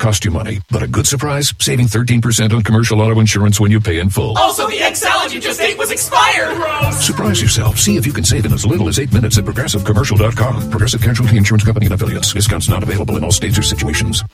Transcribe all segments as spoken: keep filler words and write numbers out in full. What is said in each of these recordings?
cost you money, but a good surprise? Saving thirteen percent on commercial auto insurance when you pay in full. Also, the egg salad you just ate was expired! Gross! Surprise yourself. See if you can save in as little as eight minutes at progressive commercial dot com. Progressive Casualty Insurance Company and Affiliates. Discounts not available in all states or situations.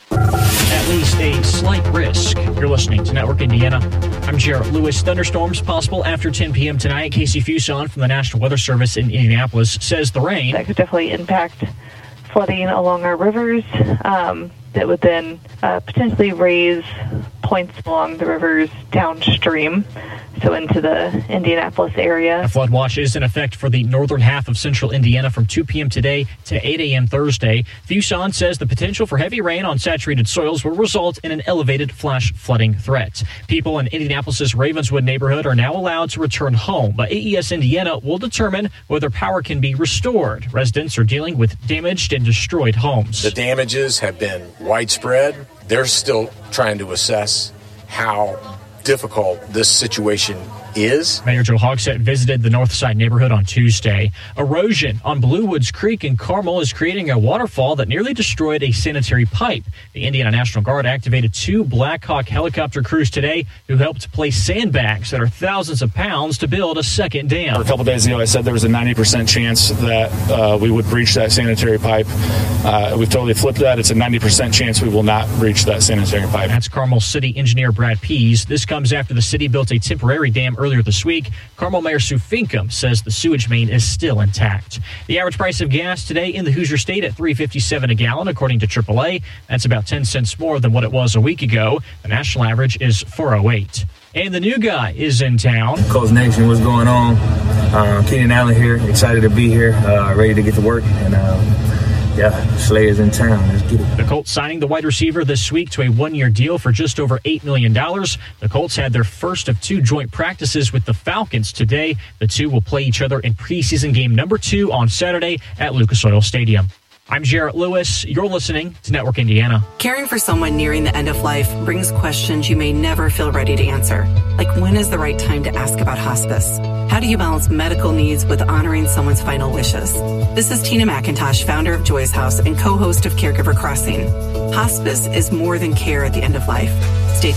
At least a slight risk. You're listening to Network Indiana. I'm Jarrett Lewis. Thunderstorms possible after ten p.m. tonight. Casey Fuson from the National Weather Service in Indianapolis says the rain that could definitely impact flooding along our rivers. Um, that would then uh, potentially raise points along the rivers downstream, so into the Indianapolis area. A flood watch is in effect for the northern half of central Indiana from two p.m. today to eight a.m. Thursday. Fuson says the potential for heavy rain on saturated soils will result in an elevated flash flooding threat. People in Indianapolis's Ravenswood neighborhood are now allowed to return home, but A E S Indiana will determine whether power can be restored. Residents are dealing with damaged and destroyed homes. The damages have been widespread. They're still trying to assess how difficult this situation is. Mayor Joe Hogsett visited the Northside neighborhood on Tuesday. Erosion on Blue Woods Creek in Carmel is creating a waterfall that nearly destroyed a sanitary pipe. The Indiana National Guard activated two Black Hawk helicopter crews today who helped place sandbags that are thousands of pounds to build a second dam. A couple days ago, I said there was a ninety percent chance that uh, we would breach that sanitary pipe. Uh, we've totally flipped that. It's a ninety percent chance we will not breach that sanitary pipe. That's Carmel City Engineer Brad Pease. This comes after the city built a temporary dam earlier this week. Carmel Mayor Sue Finkum says the sewage main is still intact. The average price of gas today in the Hoosier State at three fifty-seven a gallon, according to triple A. That's about ten cents more than what it was a week ago. The national average is four oh eight. And the new guy is in town. Colts Nation, what's going on? Uh, Keenan Allen here, excited to be here, uh, ready to get to work, and uh, yeah, Slayer's in town. Let's get it. The Colts signing the wide receiver this week to a one-year deal for just over eight million dollars. The Colts had their first of two joint practices with the Falcons today. The two will play each other in preseason game number two on Saturday at Lucas Oil Stadium. I'm Jarrett Lewis. You're listening to Network Indiana. Caring for someone nearing the end of life brings questions you may never feel ready to answer. Like, when is the right time to ask about hospice? How do you balance medical needs with honoring someone's final wishes? This is Tina McIntosh, founder of Joy's House and co-host of Caregiver Crossing. Hospice is more than care at the end of life. Stay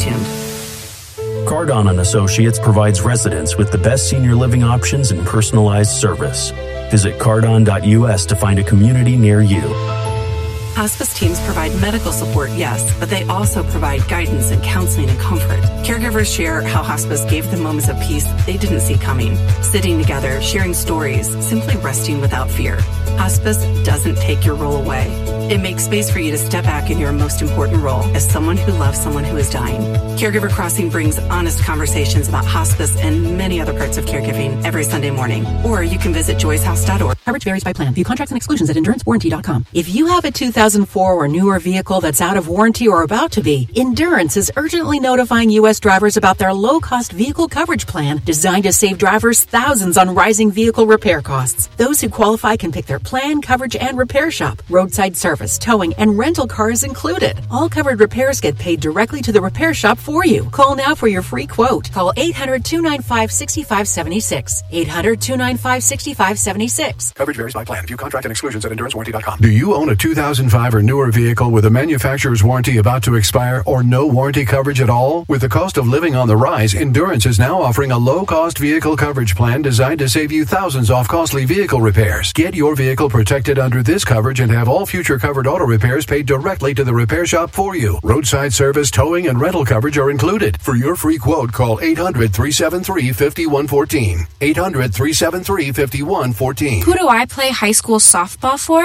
tuned. Cardon and Associates provides residents with the best senior living options and personalized service. Visit cardon dot U S to find a community near you. Hospice teams provide medical support, yes, but they also provide guidance and counseling and comfort. Caregivers share how hospice gave them moments of peace they didn't see coming. Sitting together, sharing stories, simply resting without fear. Hospice doesn't take your role away. It makes space for you to step back in your most important role as someone who loves someone who is dying. Caregiver Crossing brings honest conversations about hospice and many other parts of caregiving every Sunday morning. Or you can visit joys house dot org. Coverage varies by plan. View contracts and exclusions at endurance warranty dot com. If you have a two thousand four or newer vehicle that's out of warranty or about to be, Endurance is urgently notifying U S drivers about their low-cost vehicle coverage plan designed to save drivers thousands on rising vehicle repair costs. Those who qualify can pick their plan, coverage, and repair shop. Roadside service, towing, and rental cars included. All covered repairs get paid directly to the repair shop for you. Call now for your free quote. Call eight hundred, two nine five, six five seven six. eight hundred, two nine five, six five seven six. Coverage varies by plan. View contract and exclusions at endurance warranty dot com. Do you own a two thousand five or newer vehicle with a manufacturer's warranty about to expire or no warranty coverage at all? With the cost of living on the rise, Endurance is now offering a low-cost vehicle coverage plan designed to save you thousands off costly vehicle repairs. Get your vehicle protected under this coverage and have all future covered auto repairs paid directly to the repair shop for you. Roadside service, towing, and rental coverage are included. For your free quote, call eight hundred, three seven three, five one one four. eight hundred, three seven three, five one one four. Who do I play high school softball for?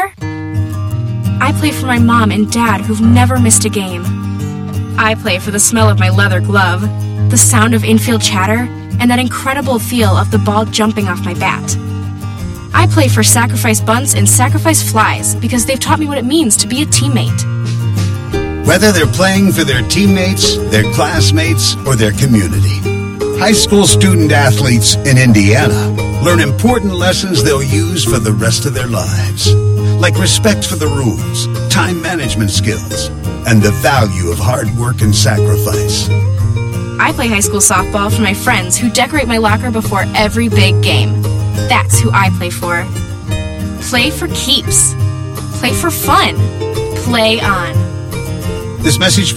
I play for my mom and dad who've never missed a game. I play for the smell of my leather glove, the sound of infield chatter, and that incredible feel of the ball jumping off my bat. I play for Sacrifice Bunts and Sacrifice Flies because they've taught me what it means to be a teammate. Whether they're playing for their teammates, their classmates, or their community, high school student athletes in Indiana learn important lessons they'll use for the rest of their lives, like respect for the rules, time management skills, and the value of hard work and sacrifice. I play high school softball for my friends who decorate my locker before every big game. That's who I play for. Play for keeps. Play for fun. Play on. This message